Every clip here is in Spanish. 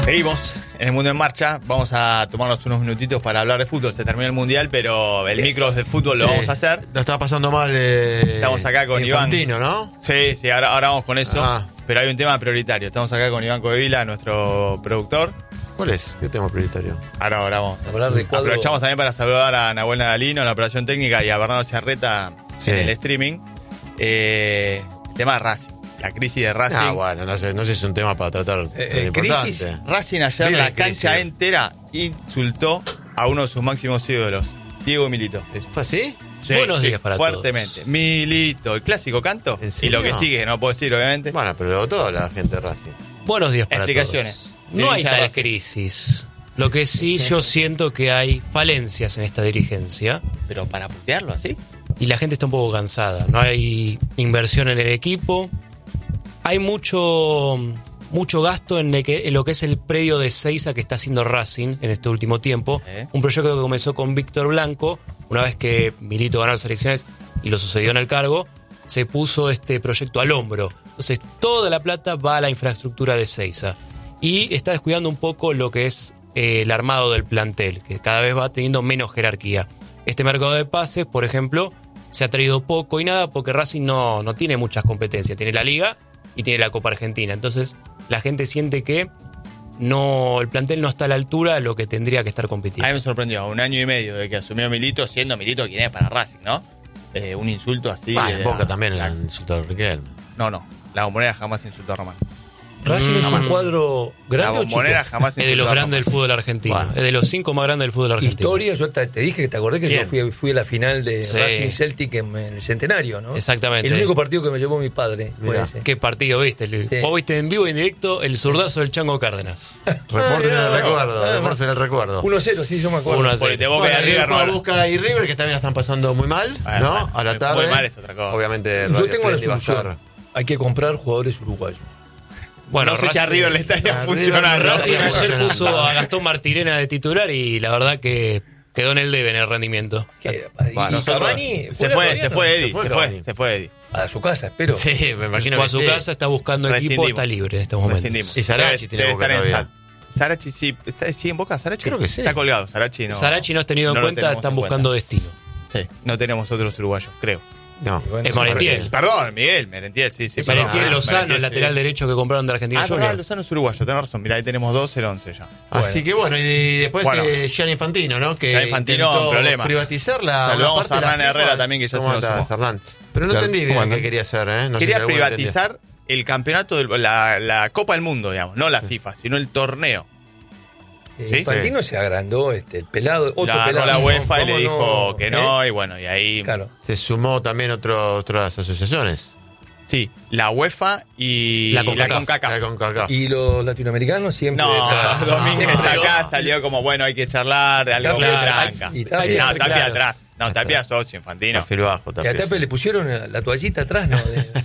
Seguimos en el mundo en marcha. Vamos a tomarnos unos minutitos para hablar de fútbol. Se terminó el mundial, pero el micro de fútbol lo vamos a hacer. Lo estaba pasando mal. Estamos acá con Infantino, Iván. ¿no? Sí, ahora vamos con eso. Pero hay un tema prioritario. Estamos acá con Iván Covevila, nuestro productor. ¿Cuál es? ¿Qué tema prioritario? Ahora vamos. Hablar de cuadro. Aprovechamos también para saludar a Nahuel Nadalino en la operación técnica y a Bernardo Ciarreta en el streaming. El tema de Racing. La crisis de Racing. Bueno, no sé si es un tema para tratar crisis. importante. Racing ayer la cancha entera insultó a uno de sus máximos ídolos, Diego Milito. ¿Fue así? Sí, Buenos días para fuertemente. todos. Milito, el clásico canto. ¿En Y serio? lo que sigue, no puedo decir, obviamente. Bueno, pero lo votó la gente de Racing. Buenos días para Explicaciones. todos. No hay tal crisis. Lo que sí yo siento que hay falencias en esta dirigencia. Pero para putearlo así. Y la gente está un poco cansada. No hay inversión en el equipo. Hay mucho gasto en lo que es el predio de Seiza que está haciendo Racing en este último tiempo. Un proyecto que comenzó con Víctor Blanco. Una vez que Milito ganó las elecciones y lo sucedió en el cargo, se puso este proyecto al hombro. Entonces toda la plata va a la infraestructura de Seiza. Y está descuidando un poco lo que es el armado del plantel, que cada vez va teniendo menos jerarquía. Este mercado de pases, por ejemplo, se ha traído poco y nada porque Racing no tiene muchas competencias. Tiene la Liga y tiene la Copa Argentina. Entonces la gente siente que el plantel no está a la altura de lo que tendría que estar compitiendo. A mí me sorprendió, 1 año y medio de que asumió Milito, siendo Milito quien es para Racing, ¿no? Un insulto así. En Boca también el insulto de Riquelme. No, la Bombonera jamás insultó a Román. Racing es un cuadro grande. La Bombonera jamás es de los grandes del fútbol argentino. Bueno. Es de los 5 más grandes del fútbol argentino. Historia, yo te dije que te acordé que yo fui a la final de Racing Celtic en el Centenario, ¿no? Exactamente. El único partido que me llevó mi padre fue ese. ¿Qué partido viste? Sí. Vos viste en vivo y en directo el zurdazo del Chango Cárdenas. Reporten el recuerdo. 1-0, sí, yo me acuerdo. 1-0. De Boca y River. Boca y River, que también la están pasando muy mal, ¿no? A la tarde. Muy mal es otra cosa. Obviamente, yo tengo la solución. Hay que comprar jugadores uruguayos. Bueno, no sé si a River le estaría funcionando. Racing ayer puso a Gastón Martirena de titular y la verdad que quedó en el debe en el rendimiento. Bueno, se fue Eddie. A su casa, espero. Sí, me imagino fue que a su casa, está buscando equipo, está libre en estos momentos. Y Sarachi tiene Boca todavía. Sarachi sí en Boca, Sarachi. Creo que sí. Está colgado, Sarachi no es tenido en cuenta, están buscando destino. Sí, no tenemos otros uruguayos, creo. No, es Merentiel. Perdón, Miguel Merentiel, sí. Merentiel Lozano, el lateral derecho que compraron de Argentina Junior. Lozano es uruguayo, tenés razón. Mirá, ahí tenemos 2, el 11 ya. Así que bueno, y después Gianni Infantino, ¿no? Que intentó privatizar la Saludamos parte a Hernán Herrera también, que ya se nos sumó. Hernán? Pero no entendí bien qué quería hacer, ¿eh? Quería privatizar el campeonato, la Copa del Mundo, digamos. No la FIFA, sino el torneo. Infantino se agrandó, el pelado, la UEFA y le dijo que no, y bueno, y ahí se sumó también otras asociaciones. Sí, la UEFA y la CONCACAF. Y los latinoamericanos siempre. No, Domínguez acá salió como, bueno, hay que charlar de algo que tranca. Y Tapia atrás. No, Tapia socio, Infantino. Perfil bajo, y a Tapia le pusieron la toallita atrás, ¿no?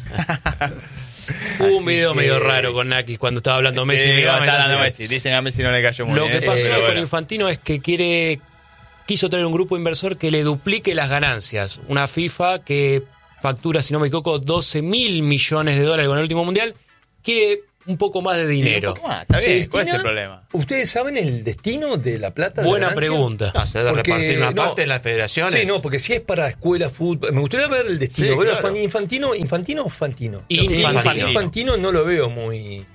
Hubo un video medio raro con Nakis cuando estaba hablando Messi. Messi. Dicen a Messi no le cayó muy bien. Lo que pasó con Infantino es que quiso traer un grupo inversor que le duplique las ganancias. Una FIFA que factura, si no me equivoco, $12.000 millones con el último mundial. Quiere un poco más de dinero. Está bien, ¿cuál es el problema? ¿Ustedes saben el destino de la plata? Buena pregunta. No, se debe repartir una parte en las federaciones. Sí, porque si es para escuela, fútbol. Me gustaría ver el destino. Sí, ¿Ver claro. Infantino o Fantino? Infantino. Infantino no lo veo muy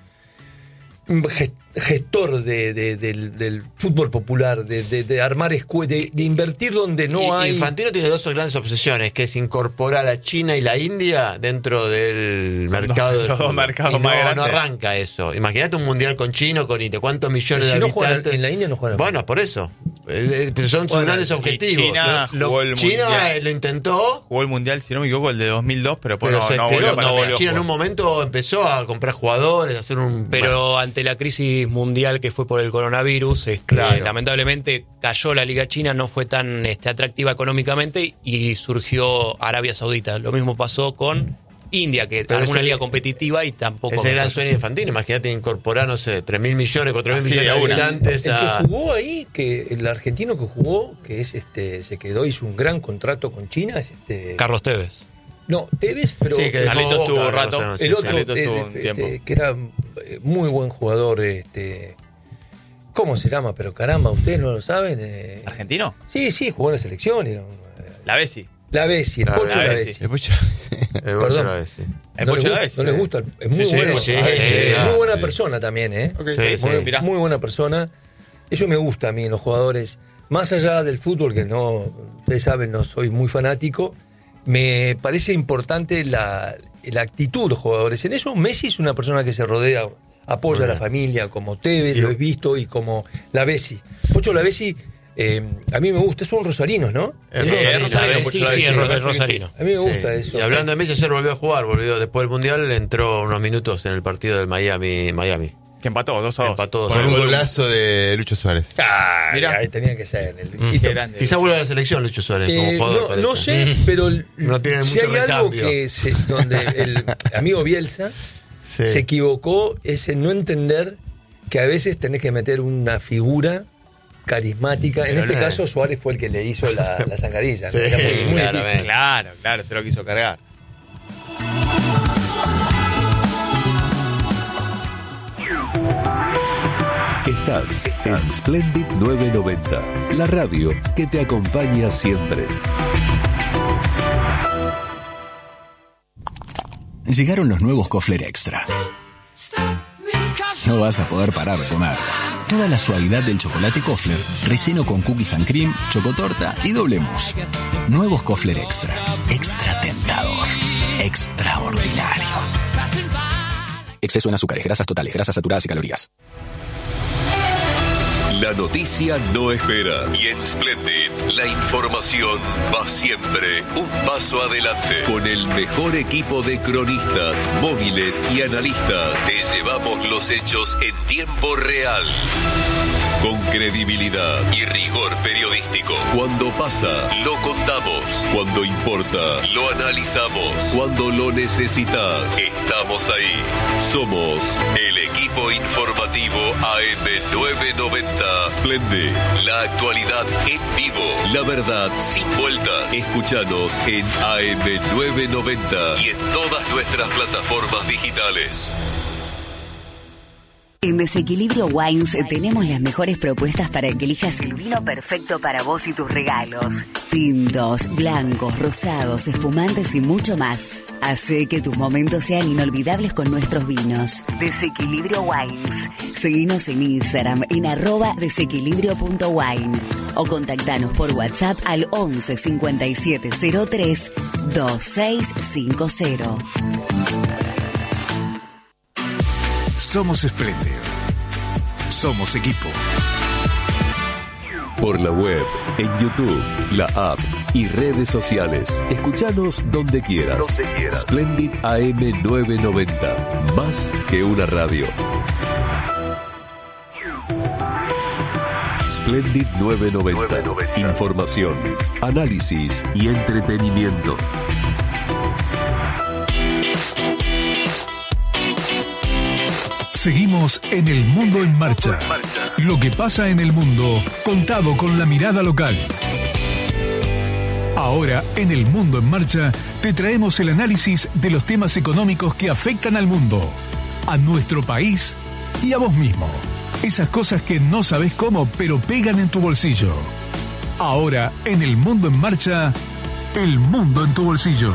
gestor del fútbol popular, de armar escuelas, de invertir donde no hay. Infantino tiene 2 grandes obsesiones, que es incorporar a China y la India dentro del mercado del fútbol. No arranca eso. Imagínate un mundial con China, con India, ¿cuántos millones de habitantes? En la India no juegan. Bueno, por eso. Son sus grandes objetivos. China lo intentó. Jugó el mundial, si no me equivoco, el de 2002, pero después no volvió. China en un momento empezó a comprar jugadores, a hacer Pero ante la crisis mundial que fue por el coronavirus, lamentablemente cayó la Liga China, no fue tan atractiva económicamente y surgió Arabia Saudita. Lo mismo pasó con India, que armó una liga competitiva y tampoco. Ese gran sueño Infantino, imagínate incorporar, no sé, 3.000 millones, 4.000 millones de habitantes. El que jugó ahí, el argentino que jugó, que es se quedó, hizo un gran contrato con China, es Carlos Tevez. No, Tevez, pero sí, que Carlito estuvo un rato. El otro, estuvo un tiempo. que era muy buen jugador, ¿Cómo se llama? Pero caramba, ¿ustedes no lo saben? ¿Argentino? Sí, jugó en la selección. La Bessi. La Bessi, el Pocho La Bessi. El Pocho La Bessi. El Pocho La Bessi. ¿No les gusta? Es muy bueno. Muy buena persona también, ¿eh? Muy buena persona. Eso me gusta a mí en los jugadores. Más allá del fútbol, que no, ustedes saben, no soy muy fanático, me parece importante la actitud de los jugadores. En eso Messi es una persona que se rodea, apoya a la familia, como Tevez, lo he visto, y como La Bessi. Pocho La Bessi, a mí me gusta, son rosarinos, ¿no? Sí, es rosarino. A mí me gusta eso. Y hablando de Messi, ayer volvió a jugar, después del Mundial, entró unos minutos en el partido del Miami. Que empató 2-2. Con un golazo de Lucho Suárez. Mirá, ahí tenía que ser. Quizá vuelva a la selección Lucho Suárez como jugador. No sé, pero no tiene si mucho hay recambio. algo que donde el amigo Bielsa se equivocó, es en no entender que a veces tenés que meter una figura carismática. En este caso Suárez fue el que le hizo la zancadilla. Sí, muy difícil. Claro, se lo quiso cargar. Estás en Splendid 990, la radio que te acompaña siempre. Llegaron los nuevos Kofler Extra. No vas a poder parar de comer. Toda la suavidad del chocolate Kofler, relleno con cookies and cream, chocotorta y doble mousse. Nuevos Kofler Extra. Extra tentador. Extraordinario. Exceso en azúcares, grasas totales, grasas saturadas y calorías. La noticia no espera y en Splendid la información va siempre un paso adelante. Con el mejor equipo de cronistas, móviles y analistas, te llevamos los hechos en tiempo real. Con credibilidad y rigor periodístico. Cuando pasa, lo contamos. Cuando importa, lo analizamos. Cuando lo necesitas, estamos ahí. Somos el equipo informativo AM990. Splendid, la actualidad en vivo. La verdad sin vueltas. Escúchanos en AM990 y en todas nuestras plataformas digitales. En Desequilibrio Wines tenemos las mejores propuestas para que elijas el vino perfecto para vos y tus regalos. Tintos, blancos, rosados, espumantes y mucho más. Hace que tus momentos sean inolvidables con nuestros vinos. Desequilibrio Wines. Seguinos en Instagram en @desequilibrio.wine o contactanos por WhatsApp al 11 57 03 2650. Somos Splendid. Somos equipo. Por la web, en YouTube, la app y redes sociales. Escuchanos donde quieras. Splendid AM990. Más que una radio. Splendid 990. Información, análisis y entretenimiento. Seguimos en El Mundo en Marcha. Lo que pasa en el mundo, contado con la mirada local. Ahora, en El Mundo en Marcha, te traemos el análisis de los temas económicos que afectan al mundo, a nuestro país y a vos mismo. Esas cosas que no sabés cómo, pero pegan en tu bolsillo. Ahora, en El Mundo en Marcha, el mundo en tu bolsillo.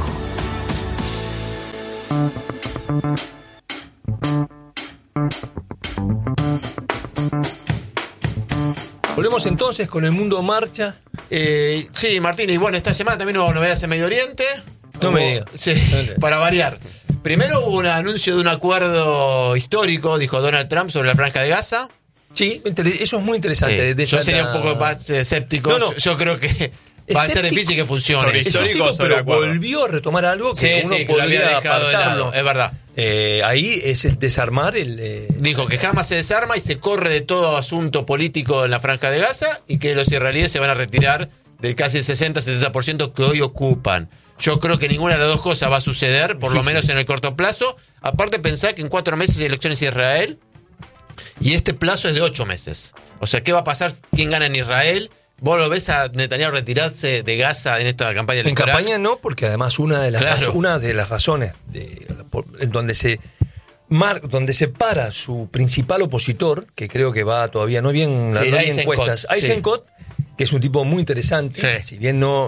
Volvemos entonces con El Mundo en Marcha. Sí, Martín, y bueno, esta semana también hubo novedades en Medio Oriente. No me digas. Sí, para variar. Primero hubo un anuncio de un acuerdo histórico, dijo Donald Trump, sobre la Franja de Gaza. Sí, eso es muy interesante. Sí, yo sería un poco más escéptico. No. Yo creo que va a ser difícil que funcione. Sobre histórico, pero volvió a retomar algo que uno que lo había dejado de lado, es verdad. Ahí es el desarmar Dijo que jamás se desarma y se corre de todo asunto político en la Franja de Gaza y que los israelíes se van a retirar del casi el 60-70% que hoy ocupan. Yo creo que ninguna de las dos cosas va a suceder, por lo menos en el corto plazo. Aparte, pensá que en 4 meses hay elecciones en Israel y este plazo es de 8 meses. O sea, ¿qué va a pasar? ¿Quién gana en Israel? ¿Vos lo ves a Netanyahu retirarse de Gaza en esta campaña electoral? En campaña no, porque además una de las razones en donde se donde separa su principal opositor, que creo que va todavía no bien las encuestas, Eisenkot, que es un tipo muy interesante, si bien no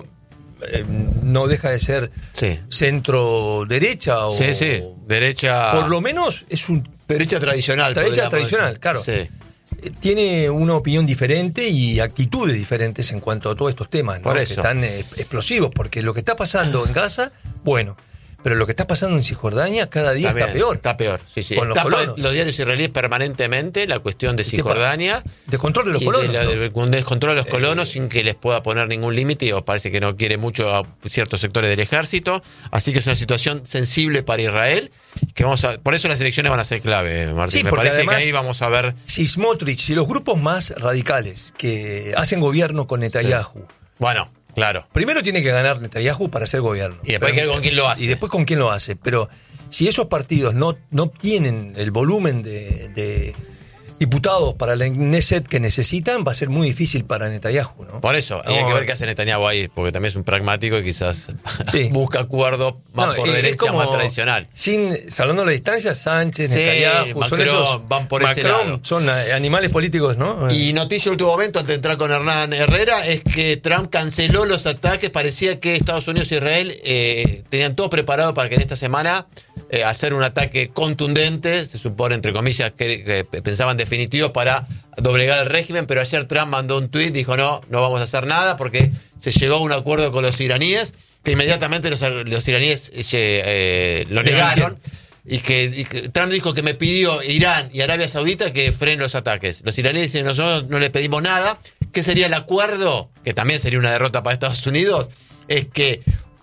deja de ser centro derecha o derecha, por lo menos es un derecha tradicional, claro. Tiene una opinión diferente y actitudes diferentes en cuanto a todos estos temas, ¿no? Que están explosivos, porque lo que está pasando en Gaza, bueno, pero lo que está pasando en Cisjordania cada día está peor. Está peor, los diarios israelíes permanentemente la cuestión de Cisjordania. Descontrol de los colonos. Un descontrol de los colonos sin que les pueda poner ningún límite, o parece que no quiere mucho a ciertos sectores del ejército. Así que es una situación sensible para Israel. Por eso las elecciones van a ser clave, Martín. Me parece además, que ahí vamos a ver. Si Smotrich y los grupos más radicales que hacen gobierno con Netanyahu. Bueno. Claro. Primero tiene que ganar Netanyahu para hacer gobierno. Y después hay que ver con quién lo hace. Y después con quién lo hace. Pero si esos partidos no obtienen el volumen de diputados para la Knesset que necesitan, va a ser muy difícil para Netanyahu, ¿no? Por eso, hay que ver qué hace Netanyahu ahí, porque también es un pragmático y quizás busca acuerdos más por derecha, más tradicional. Salvando la distancia, Sánchez, Netanyahu, Macron, van por ese lado. Son animales políticos, ¿no? Y noticia de último momento, antes de entrar con Hernán Herrera, es que Trump canceló los ataques. Parecía que Estados Unidos y Israel tenían todo preparado para que en esta semana hacer un ataque contundente, se supone, entre comillas, que pensaban definitivo para doblegar el régimen, pero ayer Trump mandó un tuit, dijo no vamos a hacer nada porque se llegó a un acuerdo con los iraníes, que inmediatamente los iraníes lo negaron, y que Trump dijo que me pidió Irán y Arabia Saudita que frenen los ataques. Los iraníes dicen nosotros no le pedimos nada. ¿Qué sería el acuerdo? Que también sería una derrota para Estados Unidos, es que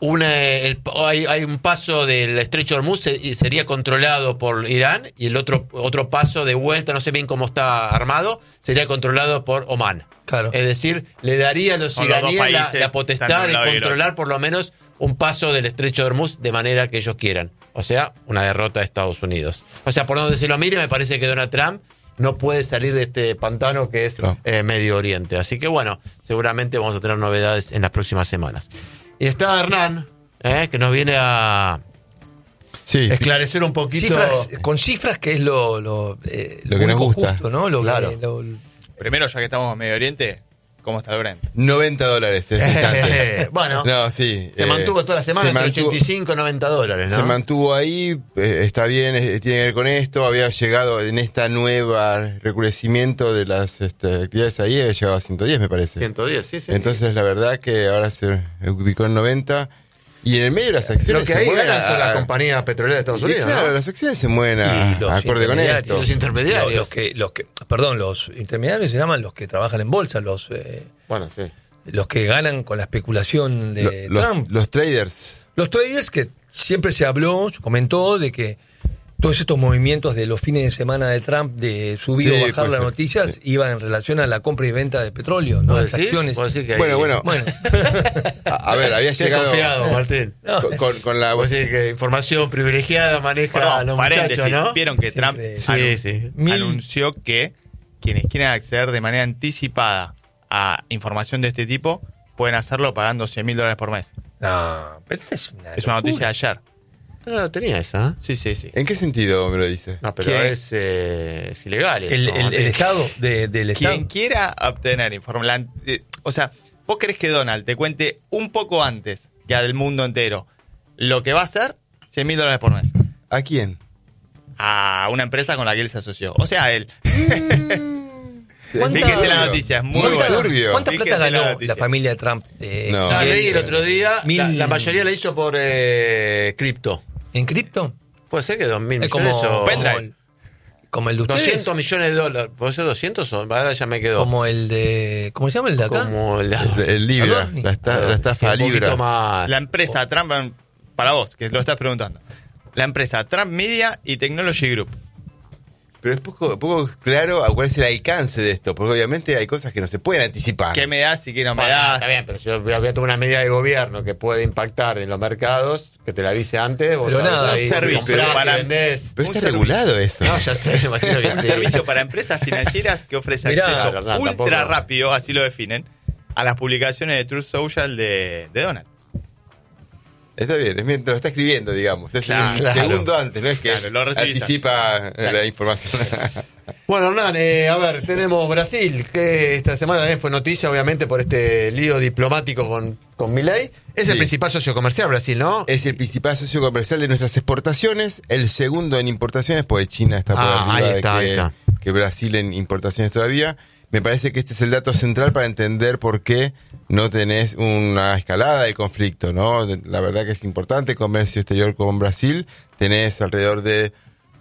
hay un paso del estrecho de Hormuz y sería controlado por Irán, y el otro paso de vuelta, no sé bien cómo está armado, sería controlado por Omán. Claro. Es decir, le daría a los iraníes la potestad de controlar por lo menos un paso del estrecho de Hormuz de manera que ellos quieran. O sea, una derrota de Estados Unidos. O sea, por donde se lo mire, me parece que Donald Trump no puede salir de este pantano que es Medio Oriente. Así que bueno, seguramente vamos a tener novedades en las próximas semanas. Y está Hernán, que nos viene a esclarecer un poquito. Con cifras, que es lo que nos gusta. Justo, ¿no? Primero, ya que estamos en Medio Oriente, ¿cómo está el Brent? $90. Bueno, se mantuvo toda la semana entre 85 y $90, ¿no? Se mantuvo ahí, está bien, tiene que ver con esto. Había llegado en esta nueva recrudecimiento de las actividades ahí, había llegado a 110, me parece. 110, sí. Entonces, la verdad que ahora se ubicó en 90. Y en el medio de las acciones lo que ahí ganan son las compañías petroleras de Estados Unidos. Claro, ¿no? Las acciones se mueven acorde con esto. Los intermediarios. Los intermediarios se llaman los que trabajan en bolsa, los que ganan con la especulación de Trump. Los traders. Los traders, que siempre se comentó de que todos estos movimientos de los fines de semana de Trump de subir o bajar las noticias iban en relación a la compra y venta de petróleo, ¿no? Las acciones. Bueno. A ver, había llegado. Confiado, Martín. Con la. Vos decís que información privilegiada maneja a los muchachos, ¿no? Vieron que Trump anunció que quienes quieran acceder de manera anticipada a información de este tipo pueden hacerlo pagando $100,000 por mes. No, pero es una noticia de ayer. No tenía esa. Sí. ¿En qué sentido me lo dice? No, pero es ilegal. El Estado del Estado. Quien quiera obtener información. O sea, ¿vos querés que Donald te cuente un poco antes ya del mundo entero lo que va a hacer? $100,000 por mes. ¿A quién? A una empresa con la que él se asoció. O sea, a él. Fíjense la noticia, es muy turbio. ¿Cuánta plata ganó la familia de Trump? Leí el otro día, la mayoría la hizo por cripto. ¿En cripto? Puede ser que 2.000 millones o... Como el de ustedes. 200 millones de dólares. ¿Puede ser 200 o ahora ya me quedó? Como el de... ¿Cómo se llama el de acá? Como el Libra. La estafa Libra. Más. La empresa Trump, para vos, que lo estás preguntando. La empresa Trump Media y Technology Group. Pero es poco claro a cuál es el alcance de esto, porque obviamente hay cosas que no se pueden anticipar. ¿Qué me das y qué no me das? Está bien, pero yo voy a tomar una medida de gobierno que puede impactar en los mercados, que te la avise antes. Vos pero nada, ahí, un servicio para vendés. Pero está regulado eso. No, ya sé, imagino que un sí. servicio para empresas financieras que ofrece acceso ultra rápido, así lo definen, a las publicaciones de Truth Social de Donald. Está bien, es mientras lo está escribiendo, digamos. Es Claro, un segundo antes, no es que lo recibís. anticipa la información. Bueno, Hernán, a ver, tenemos Brasil, que esta semana también fue noticia, obviamente, por este lío diplomático con Milei. Es el principal socio comercial Brasil, ¿no? Es el principal socio comercial de nuestras exportaciones, el segundo en importaciones, porque China está por arriba ahí está. que Brasil en importaciones todavía. Me parece que este es el dato central para entender por qué no tenés una escalada de conflicto, ¿no? La verdad que es importante comercio exterior con Brasil. Tenés alrededor de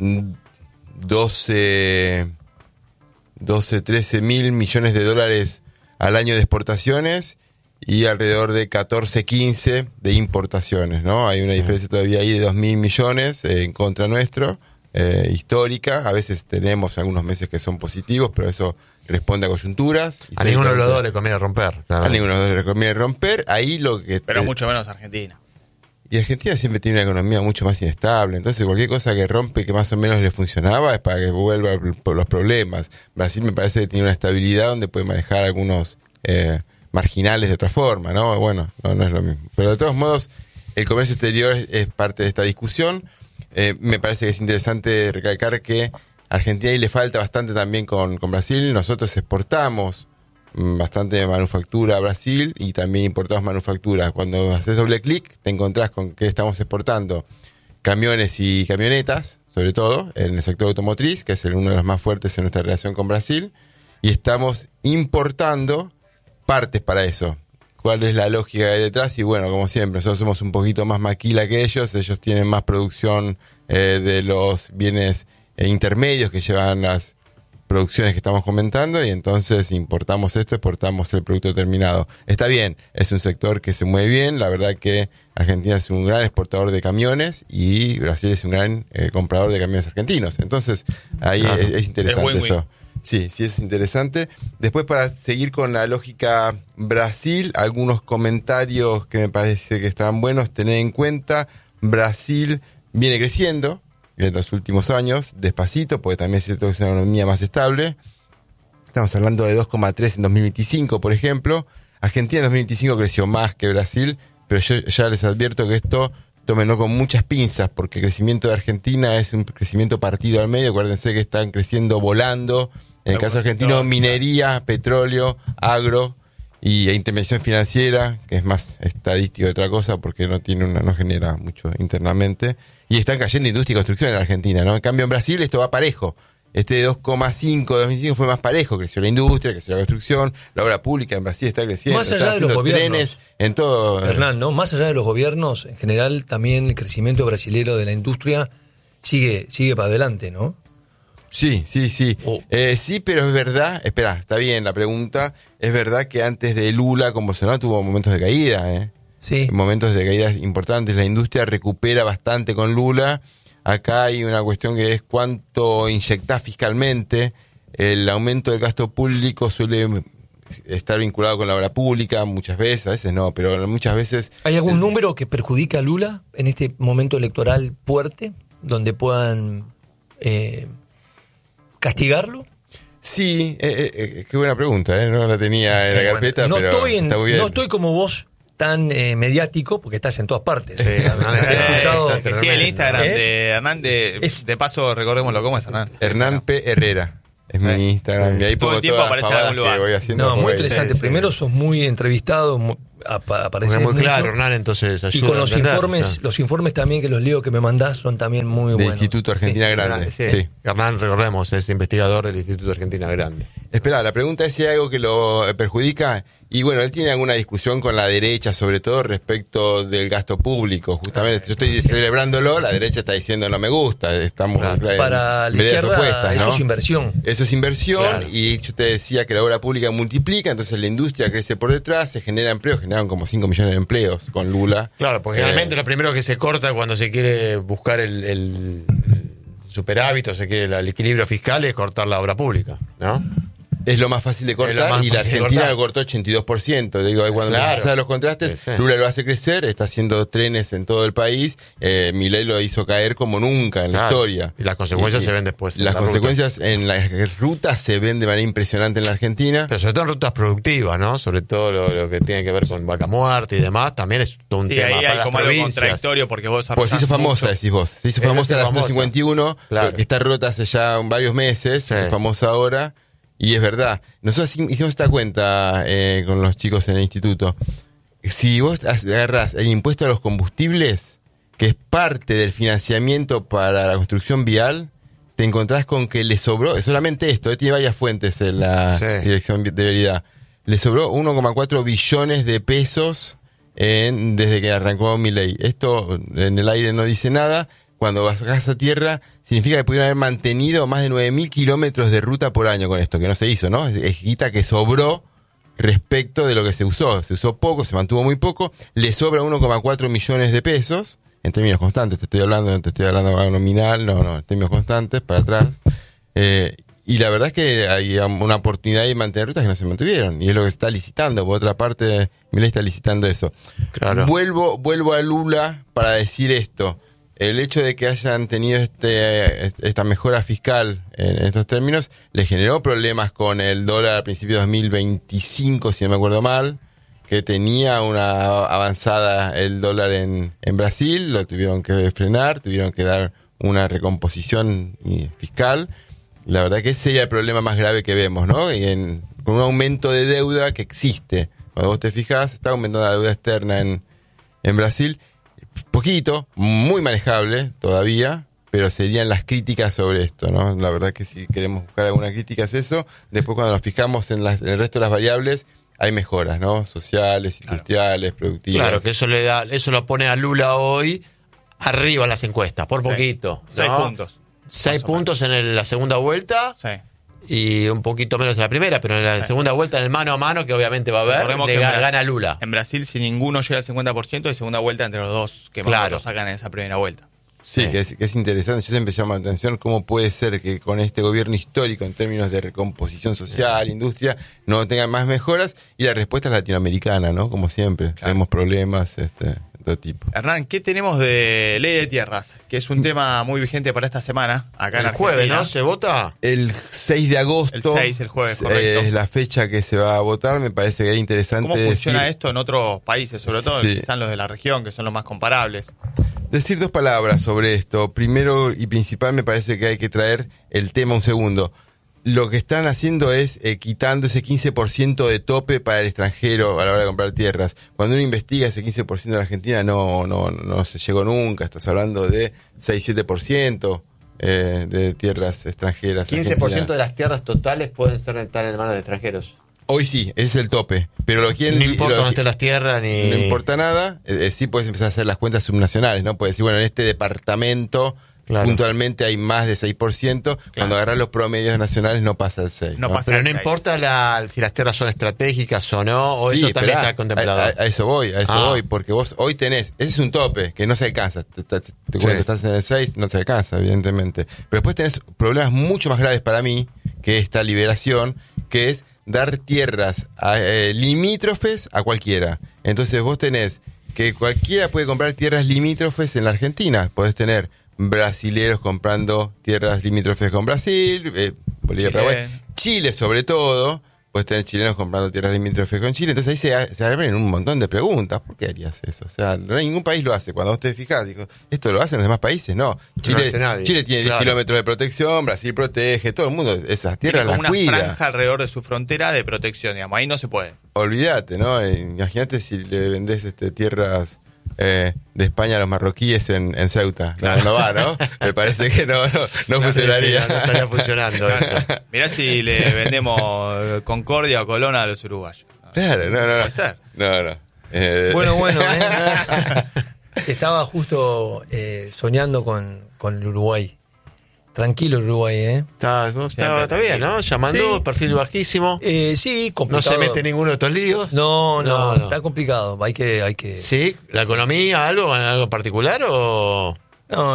13 mil millones de dólares al año de exportaciones y alrededor de 14, 15 de importaciones, ¿no? Hay una diferencia todavía ahí de 2.000 millones en contra nuestro, histórica. A veces tenemos algunos meses que son positivos, pero eso responde a coyunturas. A ninguno de los dos le conviene romper. A ninguno de los dos le conviene romper. Ahí lo que... Pero mucho menos Argentina. Y Argentina siempre tiene una economía mucho más inestable. Entonces cualquier cosa que rompe que más o menos le funcionaba es para que vuelva por los problemas. Brasil me parece que tiene una estabilidad donde puede manejar algunos marginales de otra forma, ¿no? Bueno, no es lo mismo. Pero de todos modos, el comercio exterior es parte de esta discusión. Me parece que es interesante recalcar que a Argentina ahí le falta bastante también con Brasil. Nosotros exportamos bastante manufactura a Brasil y también importamos manufactura. Cuando haces doble clic te encontrás con que estamos exportando camiones y camionetas, sobre todo en el sector automotriz, que es uno de los más fuertes en nuestra relación con Brasil, y estamos importando partes para eso. ¿Cuál es la lógica que hay detrás? Y bueno, como siempre, nosotros somos un poquito más maquila que ellos tienen más producción de los bienes intermedios que llevan las producciones que estamos comentando, y entonces importamos esto, exportamos el producto terminado. Está bien, es un sector que se mueve bien. La verdad que Argentina es un gran exportador de camiones y Brasil es un gran comprador de camiones argentinos. Entonces ahí es interesante eso. Sí, es interesante. Después, para seguir con la lógica Brasil, algunos comentarios que me parece que están buenos. Tener en cuenta, Brasil viene creciendo en los últimos años, despacito, porque también es cierto que es una economía más estable. Estamos hablando de 2,3 en 2025, por ejemplo. Argentina en 2025 creció más que Brasil, pero yo ya les advierto que esto tómenlo con muchas pinzas, porque el crecimiento de Argentina es un crecimiento partido al medio. Acuérdense que están creciendo volando. En el caso argentino, minería, petróleo, agro y intervención financiera, que es más estadístico de otra cosa porque no genera mucho internamente. Y están cayendo industria y construcción en Argentina, ¿no? En cambio, en Brasil esto va parejo. Este de 2,5 de 2005 fue más parejo. Creció la industria, creció la construcción, la obra pública en Brasil está creciendo. Más allá de los gobiernos, trenes en todo. Hernán, ¿no? Más allá de los gobiernos, en general también el crecimiento brasilero de la industria sigue para adelante, ¿no? Sí. Sí, pero es verdad, espera, está bien la pregunta. Es verdad que antes de Lula con Bolsonaro tuvo momentos de caída, Sí. Momentos de caídas importantes. La industria recupera bastante con Lula. Acá hay una cuestión que es cuánto inyectar fiscalmente. El aumento del gasto público suele estar vinculado con la obra pública, muchas veces, a veces no, pero muchas veces... ¿Hay algún número que perjudica a Lula en este momento electoral fuerte, donde puedan castigarlo? Sí, qué buena pregunta, no la tenía en la carpeta, bueno, pero está muy bien. No estoy como vos tan mediático, porque estás en todas partes. Sí, Hernán, Sí, el Instagram de Hernán, de paso, recordémoslo, ¿cómo es Hernán? Hernán P. Herrera. Es mi Instagram. Y ahí todo pongo el tiempo todas aparece en las algún pavadas lugar. que voy haciendo. No, muy interesante. Primero sos muy entrevistado, apareces muy mucho. claro, Hernán, entonces ayuda. Y con los informes también que los leo que me mandás son también muy buenos. Del Instituto Argentina Grande. Sí. Hernán, recordemos, es investigador del Instituto Argentina Grande. Espera, la pregunta es si hay algo que lo perjudica. Y bueno, él tiene alguna discusión con la derecha, sobre todo respecto del gasto público. Justamente, yo estoy celebrándolo, la derecha está diciendo no me gusta. Estamos para la izquierda opuestas, ¿no? eso es inversión. Eso es inversión, claro. Y yo te decía que la obra pública multiplica, entonces la industria crece por detrás, se genera empleo, generaron como 5 millones de empleos con Lula. Claro, porque generalmente lo primero que se corta cuando se quiere buscar el superávit o se quiere el equilibrio fiscal es cortar la obra pública, ¿no? Es lo más fácil de cortar y la Argentina lo cortó 82%. Digo, cuando empiezan los contrastes, Lula lo hace crecer, está haciendo trenes en todo el país, Milei lo hizo caer como nunca en la historia. Y las consecuencias se ven después. Las consecuencias en las rutas se ven de manera impresionante en la Argentina. Pero sobre todo en rutas productivas, ¿no? Sobre todo lo que tiene que ver con Vaca Muerta y demás, también es todo un tema ahí para hay las como algo provincias. contradictorio porque vos Pues se hizo famosa, decís vos. Se hizo famosa la 151, que está rota hace ya varios meses, es famosa ahora. Y es verdad, nosotros hicimos esta cuenta con los chicos en el instituto. Si vos agarrás el impuesto a los combustibles, que es parte del financiamiento para la construcción vial, te encontrás con que le sobró, solamente esto, tiene varias fuentes en la Dirección de Vialidad, le sobró 1,4 billones de pesos desde que arrancó Milei. Esto en el aire no dice nada. Cuando bajás a tierra, significa que pudieron haber mantenido más de 9.000 kilómetros de ruta por año con esto, que no se hizo, ¿no? Es guita que sobró respecto de lo que se usó. Se usó poco, se mantuvo muy poco, le sobra 1,4 millones de pesos, en términos constantes, no te estoy hablando de nominal, no, en términos constantes, para atrás. Y la verdad es que hay una oportunidad de mantener rutas que no se mantuvieron, y es lo que se está licitando. Por otra parte, Milei está licitando eso. Claro. Vuelvo a Lula para decir esto. El hecho de que hayan tenido esta mejora fiscal en estos términos le generó problemas con el dólar a principios de 2025, si no me acuerdo mal, que tenía una avanzada el dólar en Brasil, lo tuvieron que frenar, tuvieron que dar una recomposición fiscal. La verdad que ese sería el problema más grave que vemos, ¿no? Con un aumento de deuda que existe. Cuando vos te fijás, está aumentando la deuda externa en Brasil. Poquito, muy manejable todavía, pero serían las críticas sobre esto, ¿no? La verdad que si queremos buscar alguna crítica es eso. Después cuando nos fijamos en el resto de las variables, hay mejoras, ¿no? Sociales, industriales, productivas. Claro, que eso lo pone a Lula hoy arriba en las encuestas, por poquito. 6 puntos. 6 puntos en la segunda vuelta. Sí. Y un poquito menos en la primera, pero en la segunda vuelta, en el mano a mano, que obviamente va a haber, gana Lula. En Brasil, si ninguno llega al 50%, hay segunda vuelta entre los dos que más lo sacan en esa primera vuelta. Sí, que es interesante. Yo siempre llamo la atención cómo puede ser que con este gobierno histórico en términos de recomposición social, industria, no tengan más mejoras, y la respuesta es latinoamericana, ¿no? Como siempre, tenemos problemas de todo tipo. Hernán, ¿qué tenemos de ley de tierras? Que es un tema muy vigente para esta semana, acá en Argentina. El jueves, ¿no? ¿Se vota? El 6 de agosto. El 6, el jueves, correcto. Es la fecha que se va a votar, me parece que era interesante. ¿Cómo funciona esto en otros países, sobre todo quizás los de la región, que son los más comparables? Decir 2 palabras sobre esto. Primero y principal, me parece que hay que traer el tema un segundo. Lo que están haciendo es quitando ese 15% de tope para el extranjero a la hora de comprar tierras. Cuando uno investiga, ese 15% de la Argentina no se llegó nunca. Estás hablando de 6-7% de tierras extranjeras. 15% de las tierras totales pueden estar en manos de extranjeros. Hoy sí, ese es el tope. Pero no importa dónde estén las tierras ni... No importa nada. Sí puedes empezar a hacer las cuentas subnacionales, ¿no? Puedes decir, bueno, en este departamento... Claro. Puntualmente hay más de 6%. Claro. Cuando agarras los promedios nacionales no pasa el 6%. Pero no importa si las tierras son estratégicas o no, o eso también está contemplado. A eso voy, porque vos hoy tenés, ese es un tope que no se alcanza. Cuando estás en el 6 no se alcanza, evidentemente. Pero después tenés problemas mucho más graves para mí que esta liberación, que es dar tierras limítrofes a cualquiera. Entonces vos tenés que cualquiera puede comprar tierras limítrofes en la Argentina. Podés tener brasileros comprando tierras limítrofes con Brasil, Bolivia, Paraguay, Chile sobre todo, puedes tener chilenos comprando tierras limítrofes con Chile. Entonces ahí se abren un montón de preguntas. ¿Por qué harías eso? O sea, no hay ningún país lo hace. Cuando vos te fijás, digo, ¿esto lo hacen los demás países? No. Chile tiene 10 kilómetros de protección, Brasil protege, todo el mundo esas tierras las cuida. Tiene una franja alrededor de su frontera de protección, digamos. Ahí no se puede. Olvídate, ¿no? Imagínate si le vendés tierras de España a los marroquíes en Ceuta. Claro. No va, ¿no? Me parece que no funcionaría. No estaría funcionando eso. Mirá si le vendemos Concordia o Colona a los uruguayos. Claro, no. Puede ser. No. Bueno. Estaba justo soñando con el Uruguay. Tranquilo Uruguay, Está bien, ¿no? Llamando, perfil bajísimo. Sí, complicado. No se mete ninguno de estos líos. No, está complicado. Hay que. ¿Sí? ¿La economía, algo particular o...? No,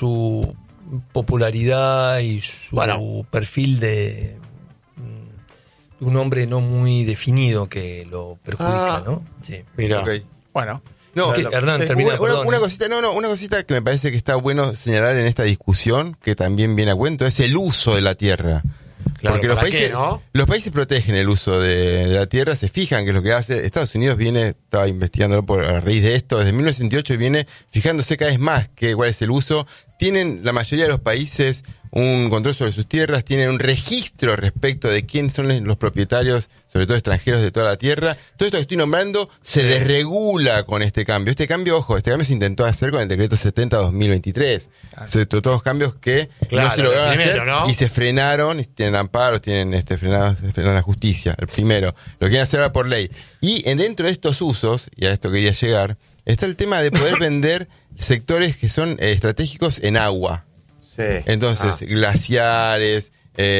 su popularidad y su perfil de un hombre no muy definido que lo perjudica, ¿no? Sí. Mira. Okay. Bueno. No, Hernán, termina, una cosita que me parece que está bueno señalar en esta discusión, que también viene a cuento, es el uso de la tierra. Claro, porque los países protegen el uso de la tierra, se fijan que es lo que hace. Estados Unidos estaba investigándolo a raíz de esto, desde 1968 viene fijándose cada vez más cuál es el uso. Tienen la mayoría de los países un control sobre sus tierras, tienen un registro respecto de quiénes son los propietarios, sobre todo extranjeros, de toda la tierra. Todo esto que estoy nombrando se desregula con este cambio. Este cambio se intentó hacer con el decreto 70-2023. Todos los cambios que no se lograron hacer, ¿no? Y se frenaron, y tienen amparos, tienen frenaron la justicia. El primero, lo quieren hacer ahora por ley. Y dentro de estos usos, y a esto quería llegar, está el tema de poder vender sectores que son estratégicos en agua. Sí. Entonces, glaciares,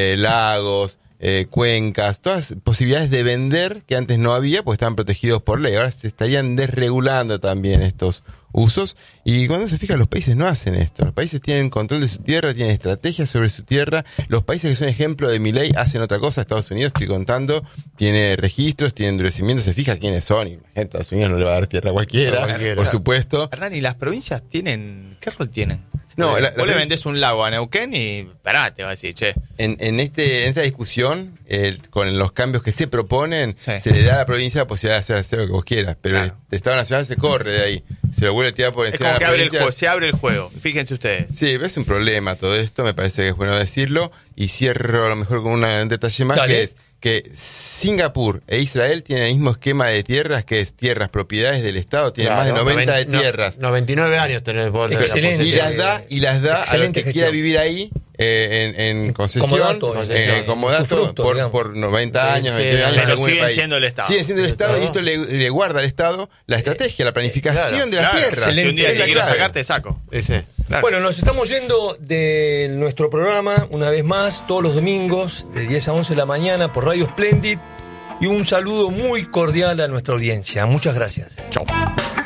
lagos, cuencas, todas posibilidades de vender que antes no había, pues estaban protegidos por ley. Ahora se estarían desregulando también estos usos. Y cuando se fijan, los países no hacen esto. Los países tienen control de su tierra, tienen estrategias sobre su tierra. Los países que son ejemplo de mi ley hacen otra cosa. Estados Unidos, estoy contando, tiene registros, tiene endurecimientos, se fija quiénes son. Y Estados Unidos no le va a dar tierra a cualquiera, por supuesto. Hernán, ¿y las provincias qué rol tienen? No, vos le vendés un lago a Neuquén y pará, te va a decir, che. En esta discusión, con los cambios que se proponen, se le da a la provincia la posibilidad de hacer lo que vos quieras, pero el Estado Nacional se corre de ahí, se lo vuelve a tirar por encima de la provincia. Se abre el juego, fíjense ustedes. Sí, es un problema todo esto, me parece que es bueno decirlo, y cierro a lo mejor con un detalle más. Dale. Que es que Singapur e Israel tienen el mismo esquema de tierras, que es tierras propiedades del Estado, tienen más de 90 de tierras. 99 años tenés vos. Excelente. Y las da a los que quiera vivir ahí en concesión, como dato, por 90 años, 29 años en algún país. Siendo el Estado. Siguen siendo el Estado, y esto le guarda al Estado la estrategia, la planificación de las tierras. Si un día te quiero sacar, te saco. Claro. Bueno, nos estamos yendo de nuestro programa una vez más, todos los domingos, de 10 a 11 de la mañana por Radio Splendid. Y un saludo muy cordial a nuestra audiencia. Muchas gracias. Chau.